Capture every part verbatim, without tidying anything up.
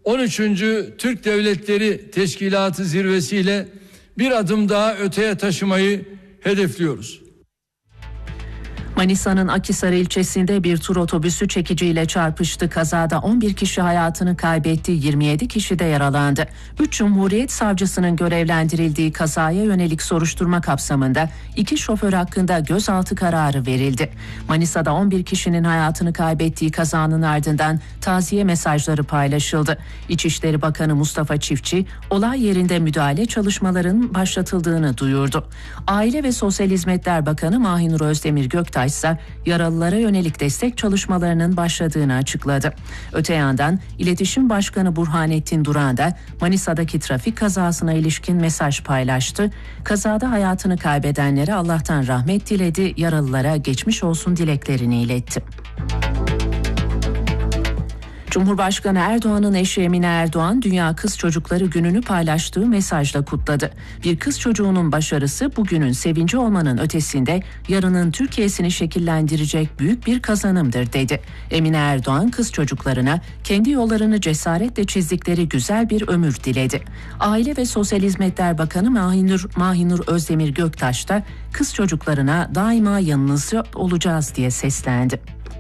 on üçüncü Türk Devletleri Teşkilatı zirvesiyle bir adım daha öteye taşımayı hedefliyoruz. Manisa'nın Akhisar ilçesinde bir tur otobüsü çekiciyle çarpıştı. Kazada on bir kişi hayatını kaybetti, yirmi yedi kişi de yaralandı. üç Cumhuriyet Savcısının görevlendirildiği kazaya yönelik soruşturma kapsamında iki şoför hakkında gözaltı kararı verildi. Manisa'da on bir kişinin hayatını kaybettiği kazanın ardından taziye mesajları paylaşıldı. İçişleri Bakanı Mustafa Çiftçi, olay yerinde müdahale çalışmalarının başlatıldığını duyurdu. Aile ve Sosyal Hizmetler Bakanı Mahinur Özdemir Göktaş ise yaralılara yönelik destek çalışmalarının başladığını açıkladı. Öte yandan İletişim Başkanı Burhanettin Duran da Manisa'daki trafik kazasına ilişkin mesaj paylaştı. Kazada hayatını kaybedenlere Allah'tan rahmet diledi, yaralılara geçmiş olsun dileklerini iletti. Cumhurbaşkanı Erdoğan'ın eşi Emine Erdoğan, Dünya Kız Çocukları Günü'nü paylaştığı mesajla kutladı. Bir kız çocuğunun başarısı bugünün sevinci olmanın ötesinde yarının Türkiye'sini şekillendirecek büyük bir kazanımdır dedi. Emine Erdoğan kız çocuklarına kendi yollarını cesaretle çizdikleri güzel bir ömür diledi. Aile ve Sosyal Hizmetler Bakanı Mahinur, Mahinur Özdemir Göktaş da kız çocuklarına daima yanınızda olacağız diye seslendi.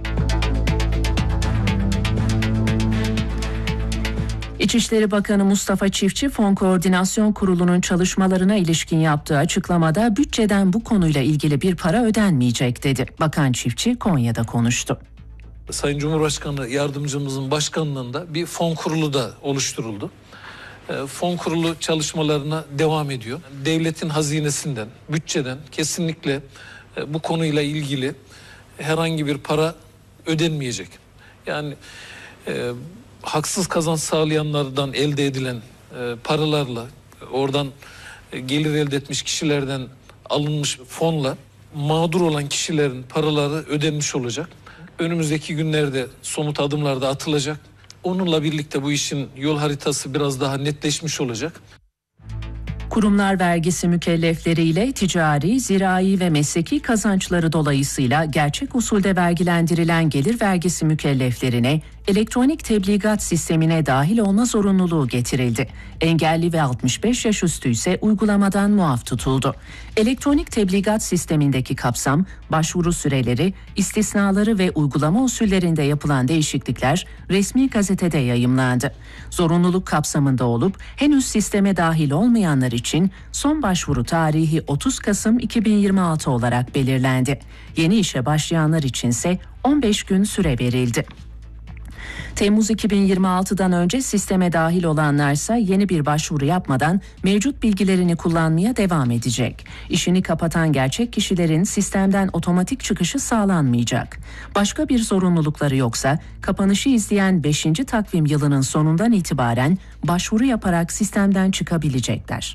İçişleri Bakanı Mustafa Çiftçi, Fon Koordinasyon Kurulu'nun çalışmalarına ilişkin yaptığı açıklamada bütçeden bu konuyla ilgili bir para ödenmeyecek dedi. Bakan Çiftçi Konya'da konuştu. Sayın Cumhurbaşkanı Yardımcımızın başkanlığında bir fon kurulu da oluşturuldu. Fon kurulu çalışmalarına devam ediyor. Devletin hazinesinden, bütçeden kesinlikle bu konuyla ilgili herhangi bir para ödenmeyecek. Yani e, haksız kazanç sağlayanlardan elde edilen e, paralarla, oradan e, gelir elde etmiş kişilerden alınmış fonla mağdur olan kişilerin paraları ödenmiş olacak. Önümüzdeki günlerde somut adımlar da atılacak. Onunla birlikte bu işin yol haritası biraz daha netleşmiş olacak. Kurumlar vergisi mükellefleriyle ticari, zirai ve mesleki kazançları dolayısıyla gerçek usulde vergilendirilen gelir vergisi mükelleflerine elektronik tebligat sistemine dahil olma zorunluluğu getirildi. Engelli ve altmış beş yaş üstü ise uygulamadan muaf tutuldu. Elektronik tebligat sistemindeki kapsam, başvuru süreleri, istisnaları ve uygulama usullerinde yapılan değişiklikler resmi gazetede yayımlandı. Zorunluluk kapsamında olup henüz sisteme dahil olmayanlar için son başvuru tarihi otuz Kasım iki bin yirmi altı olarak belirlendi. Yeni işe başlayanlar içinse on beş gün süre verildi. Temmuz iki bin yirmi altıdan önce sisteme dahil olanlarsa yeni bir başvuru yapmadan mevcut bilgilerini kullanmaya devam edecek. İşini kapatan gerçek kişilerin sistemden otomatik çıkışı sağlanmayacak. Başka bir zorunlulukları yoksa kapanışı izleyen beşinci takvim yılının sonundan itibaren başvuru yaparak sistemden çıkabilecekler.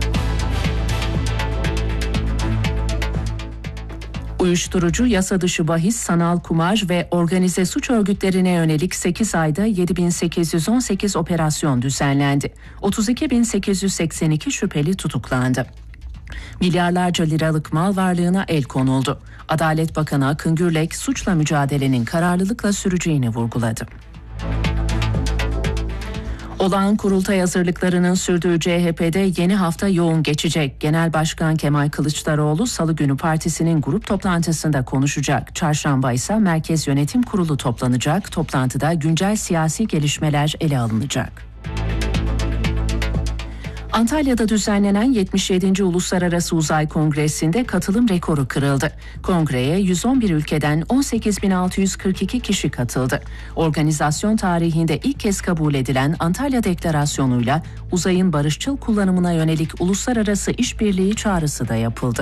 Uyuşturucu, yasa dışı bahis, sanal kumar ve organize suç örgütlerine yönelik sekiz ayda yedi bin sekiz yüz on sekiz operasyon düzenlendi. otuz iki bin sekiz yüz seksen iki şüpheli tutuklandı. Milyarlarca liralık mal varlığına el konuldu. Adalet Bakanı Akın Gürlek, suçla mücadelenin kararlılıkla süreceğini vurguladı. Olağan kurultay hazırlıklarının sürdüğü C H P'de yeni hafta yoğun geçecek. Genel Başkan Kemal Kılıçdaroğlu Salı günü partisinin grup toplantısında konuşacak. Çarşamba ise Merkez Yönetim Kurulu toplanacak. Toplantıda güncel siyasi gelişmeler ele alınacak. Antalya'da düzenlenen yetmiş yedinci Uluslararası Uzay Kongresi'nde katılım rekoru kırıldı. Kongreye yüz on bir ülkeden on sekiz bin altı yüz kırk iki kişi katıldı. Organizasyon tarihinde ilk kez kabul edilen Antalya Deklarasyonu'yla uzayın barışçıl kullanımına yönelik uluslararası işbirliği çağrısı da yapıldı.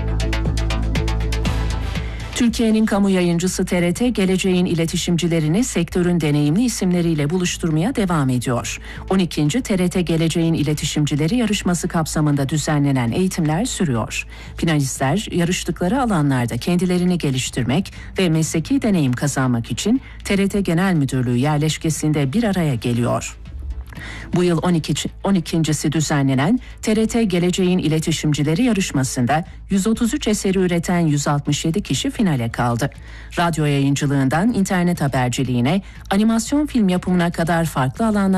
Türkiye'nin kamu yayıncısı T R T, geleceğin iletişimcilerini sektörün deneyimli isimleriyle buluşturmaya devam ediyor. on ikinci T R T Geleceğin İletişimcileri yarışması kapsamında düzenlenen eğitimler sürüyor. Finalistler yarıştıkları alanlarda kendilerini geliştirmek ve mesleki deneyim kazanmak için T R T Genel Müdürlüğü yerleşkesinde bir araya geliyor. Bu yıl on ikincisi düzenlenen T R T Geleceğin İletişimcileri yarışmasında yüz otuz üç eseri üreten yüz altmış yedi kişi finale kaldı. Radyo yayıncılığından internet haberciliğine, animasyon film yapımına kadar farklı alanlar